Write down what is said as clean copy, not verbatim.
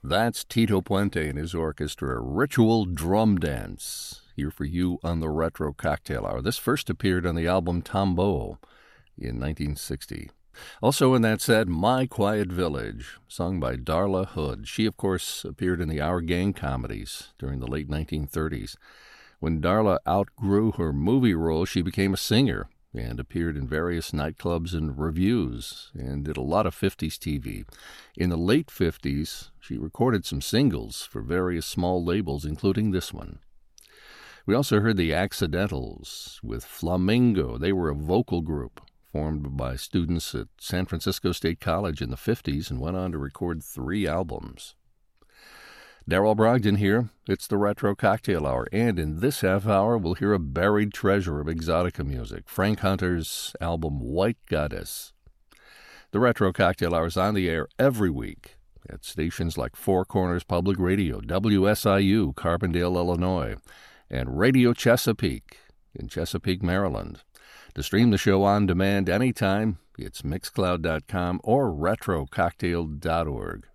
That's Tito Puente and his orchestra, Ritual Drum Dance, here for you on the Retro Cocktail Hour. This first appeared on the album Tombeau in 1960. Also in that set, My Quiet Village, sung by Darla Hood. She, of course, appeared in the Our Gang comedies during the late 1930s. When Darla outgrew her movie role, she became a singer and appeared in various nightclubs and revues, and did a lot of 50s TV. In the late 50s, she recorded some singles for various small labels, including this one. We also heard the Accidentals with Flamingo. They were a vocal group formed by students at San Francisco State College in the 50s and went on to record 3 albums. Darrell Brogdon here. It's the Retro Cocktail Hour, and in this half hour, we'll hear a buried treasure of exotica music, Frank Hunter's album White Goddess. The Retro Cocktail Hour is on the air every week at stations like Four Corners Public Radio, WSIU, Carbondale, Illinois, and Radio Chesapeake in Chesapeake, Maryland. To stream the show on demand anytime, it's Mixcloud.com or RetroCocktail.org.